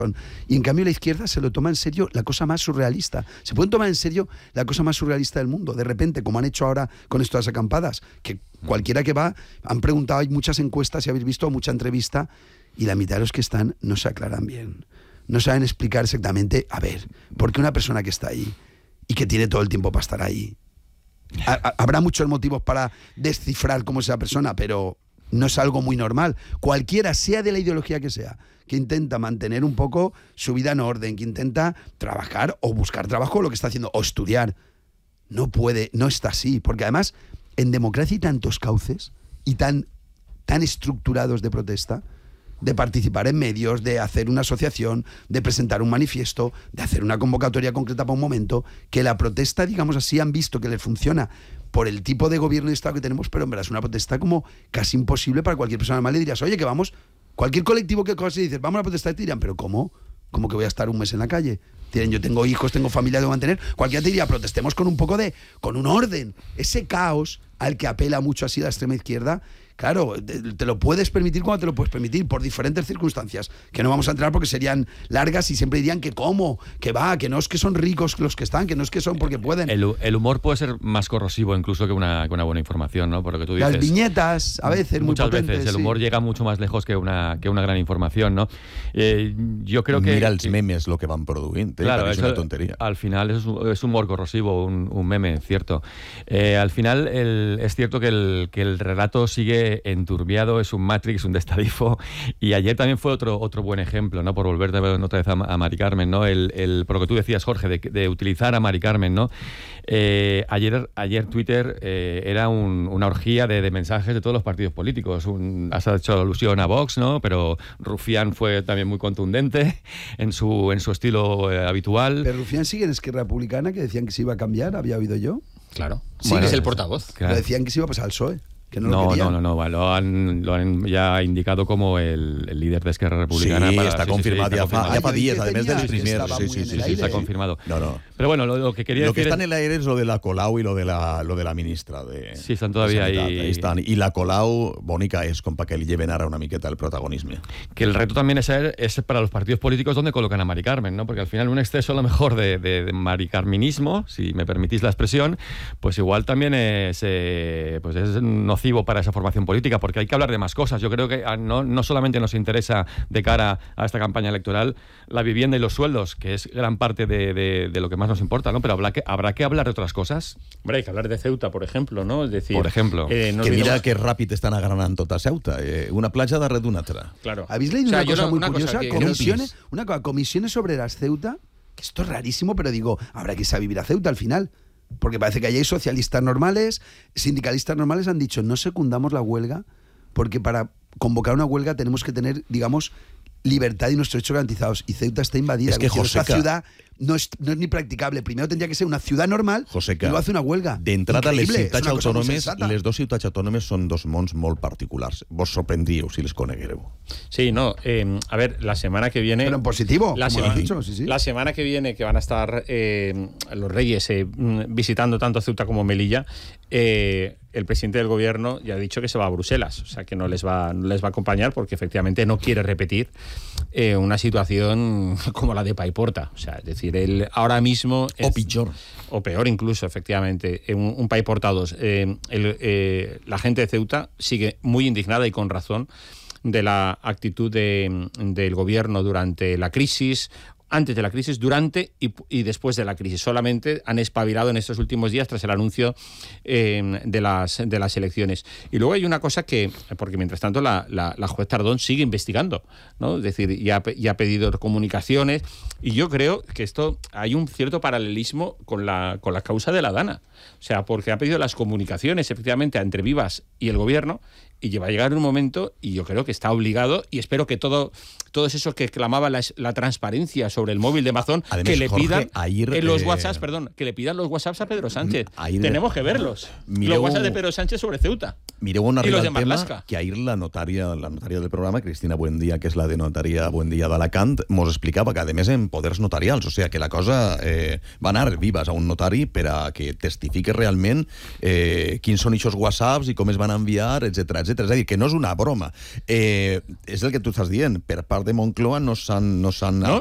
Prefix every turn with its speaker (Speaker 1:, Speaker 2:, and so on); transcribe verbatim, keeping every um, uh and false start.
Speaker 1: Y en cambio la izquierda se lo toma en serio la cosa más surrealista. Se pueden tomar en serio la cosa más surrealista del mundo. De repente, como han hecho ahora con estas acampadas, que cualquiera que va, han preguntado, hay muchas encuestas, si habéis visto, mucha entrevista, y la mitad de los que están no se aclaran bien. No saben explicar exactamente, a ver, ¿por qué una persona que está ahí y que tiene todo el tiempo para estar ahí? Ha, habrá muchos motivos para descifrar cómo es esa persona, pero no es algo muy normal. Cualquiera, sea de la ideología que sea, que intenta mantener un poco su vida en orden, que intenta trabajar o buscar trabajo, lo que está haciendo, o estudiar, no puede, no está así. Porque además, en democracia hay tantos cauces y tan, tan estructurados de protesta, de participar en medios, de hacer una asociación, de presentar un manifiesto, de hacer una convocatoria concreta para un momento, que la protesta, digamos así, han visto que les funciona por el tipo de gobierno y Estado que tenemos, pero en verdad es una protesta como casi imposible para cualquier persona normal. Le dirías, oye, que vamos, cualquier colectivo que cose y dices, vamos a protestar, y te dirán, pero ¿cómo? ¿Cómo que voy a estar un mes en la calle? Tienen, yo tengo hijos, tengo familia que mantener. Cualquiera te diría, protestemos con un poco de, con un orden. Ese caos al que apela mucho así la extrema izquierda, claro, te, te lo puedes permitir cuando te lo puedes permitir, por diferentes circunstancias, que no vamos a entrar porque serían largas y siempre dirían que cómo, que va, que no es que son ricos los que están, que no es que son porque pueden.
Speaker 2: El, el humor puede ser más corrosivo incluso que una, que una buena información, ¿no? Por lo que tú dices.
Speaker 1: Las viñetas, a veces,
Speaker 2: muchas
Speaker 1: muy potentes,
Speaker 2: veces, el humor
Speaker 1: sí.
Speaker 2: llega mucho más lejos que una, que una gran información, ¿no? Eh, yo creo que...
Speaker 3: Mira els memes lo que van produint, eh?
Speaker 2: Claro,
Speaker 3: es una tontería.
Speaker 2: Al final es, es humor corrosivo, un, un meme, cierto. Eh, al final el, es cierto que el, que el relato sigue enturbiado, es un Matrix, un destadifo, y ayer también fue otro otro buen ejemplo, ¿no? Por volver otra vez a, a Mari Carmen, ¿no? El, el, por lo que tú decías, Jorge, de, de utilizar a Mari Carmen, ¿no? Eh, ayer, ayer Twitter eh, era un, una orgía de, de mensajes de todos los partidos políticos. Un, has hecho alusión a Vox, ¿no? Pero Rufián fue también muy contundente en su, en su estilo eh, habitual.
Speaker 1: Pero Rufián sigue en Esquerra Republicana, que decían que se iba a cambiar, había oído yo.
Speaker 4: Claro, sí,
Speaker 2: Bueno,
Speaker 4: es el portavoz.
Speaker 2: Claro.
Speaker 1: Pero decían que se iba a pasar al P S O E. Que no,
Speaker 2: No,
Speaker 1: lo
Speaker 2: no, no, no, lo han, lo han ya indicado como el, el líder de Esquerra Republicana.
Speaker 3: Sí,
Speaker 2: para,
Speaker 3: está
Speaker 2: sí, sí,
Speaker 3: confirmado,
Speaker 2: sí,
Speaker 3: ya,
Speaker 2: está
Speaker 3: fa,
Speaker 2: confirmado.
Speaker 3: ya fa días,
Speaker 1: Yo
Speaker 3: además
Speaker 1: tenía
Speaker 3: del
Speaker 1: que
Speaker 3: primer.
Speaker 1: estaba
Speaker 3: Sí,
Speaker 1: muy
Speaker 3: sí,
Speaker 1: en
Speaker 3: sí,
Speaker 1: el
Speaker 3: sí,
Speaker 1: aire.
Speaker 2: Está
Speaker 3: sí.
Speaker 2: confirmado.
Speaker 3: No, no.
Speaker 2: Pero bueno, lo, lo que quería
Speaker 3: Lo
Speaker 2: decir
Speaker 3: que está
Speaker 2: es,
Speaker 3: en el aire es lo de la Colau y lo de la, lo de la ministra. De,
Speaker 2: Sí, están todavía
Speaker 3: de Sanitat.
Speaker 2: ahí.
Speaker 3: Ahí están. Y la Colau, bonica és com perquè li lleven ara una miqueta el protagonisme.
Speaker 2: que el reto también es, saber, es para los partidos políticos dónde colocan a Mari Carmen, ¿no? Porque al final un exceso a lo mejor de, de, de maricarminismo, si me permitís la expresión, pues igual también es, eh, pues es nocivo para esa formación política, porque hay que hablar de más cosas. Yo creo que no, no solamente nos interesa de cara a esta campaña electoral la vivienda y los sueldos, que es gran parte de, de, de lo que más nos importa, ¿no? Pero habrá que, habrá que hablar de otras cosas.
Speaker 4: Hombre, hay que hablar de Ceuta, por ejemplo, ¿no? Es decir,
Speaker 2: Por ejemplo.
Speaker 4: eh, no
Speaker 3: Que mira
Speaker 4: olvidemos-
Speaker 3: que ràpid estan agranant tota Ceuta. Eh, una platja darrere d'una altra.
Speaker 4: Claro.
Speaker 1: ¿Habéis leído
Speaker 4: O sea,
Speaker 1: una
Speaker 4: yo
Speaker 1: cosa
Speaker 4: no-
Speaker 1: muy
Speaker 4: una cosa
Speaker 1: curiosa?
Speaker 4: que-
Speaker 1: comisiones, una cosa, comisiones obreras Ceuta, que esto es rarísimo, pero digo, habrá que irse a vivir a Ceuta al final. Porque parece que allí hay socialistas normales, sindicalistas normales, han dicho, no secundamos la huelga, porque para convocar una huelga tenemos que tener, digamos, libertad y nuestros derechos garantizados. Y Ceuta está invadida.
Speaker 3: Es que,
Speaker 1: Esta
Speaker 3: Joseca,
Speaker 1: ciudad no es, no es ni practicable. Primero tendría que ser una ciudad normal
Speaker 3: Joseca,
Speaker 1: y luego hace una huelga.
Speaker 3: D'entrada, les
Speaker 1: Increïble, és
Speaker 3: ciutats
Speaker 1: una cosa molt
Speaker 3: autònomes,
Speaker 1: sensata.
Speaker 3: les dues ciutats autònomes són dos mons molt particulars. Vos sorprendríeu si les coneguéreu.
Speaker 4: Sí, no. Eh, a ver, la semana que viene.
Speaker 1: Pero en positivo,
Speaker 4: La,
Speaker 1: como
Speaker 4: sema-
Speaker 1: has dicho, sí, sí.
Speaker 4: la semana que viene, que van a estar eh, los Reyes eh, mm, visitando tanto Ceuta como Melilla, eh, el presidente del gobierno ya ha dicho que se va a Bruselas, o sea que no les va, no les va a acompañar porque efectivamente no quiere repetir eh, una situación como la de Paiporta. O sea, es decir, él ahora mismo.
Speaker 3: O
Speaker 4: es-
Speaker 3: pitjor.
Speaker 4: O peor incluso, efectivamente, en un, un Paiporta dos. Eh, el, eh, la gente de Ceuta sigue muy indignada y con razón de la actitud de, del gobierno durante la crisis, antes de la crisis, durante y, y después de la crisis. Solamente han espabilado en estos últimos días tras el anuncio eh, de, las, de las elecciones. Y luego hay una cosa que, porque mientras tanto la, la, la juez Tardón sigue investigando, ¿no? Es decir, ya, ha pe- ya ha pedido comunicaciones, y yo creo que esto hay un cierto paralelismo con la, con la causa de la Dana. O sea, porque ha pedido las comunicaciones, efectivamente, entre Vivas y el gobierno, y va a llegar un momento, y yo creo que está obligado, y espero que todo, todos esos que clamaban la, la transparencia sobre el móvil de Mazón,
Speaker 3: Además,
Speaker 4: que le
Speaker 3: Jorge,
Speaker 4: pidan
Speaker 3: ayer,
Speaker 4: en los
Speaker 3: eh,
Speaker 4: WhatsApps, perdón, que le pidan los WhatsApps a Pedro Sánchez.
Speaker 3: Ayer,
Speaker 4: Tenemos que verlos.
Speaker 3: mireu-
Speaker 4: Los WhatsApps de Pedro Sánchez sobre Ceuta.
Speaker 3: Mireu on
Speaker 4: I
Speaker 3: arriba
Speaker 4: los de
Speaker 3: el tema,
Speaker 4: Marlaska.
Speaker 3: que ahir la notària, la notària del programa, Cristina Buendía, que és la de notària Buendía d'Alacant, mos explicava que, a més, en poders notarials, o sigui, que la cosa eh, va anar Vivas a un notari per a que testifique realment eh, quins són aquests whatsapps i com es van enviar, etcètera, etcètera. És a dir, que no és una broma. Eh, és el que tu estàs dient, per part part de Moncloa no s'han no s'han
Speaker 4: no,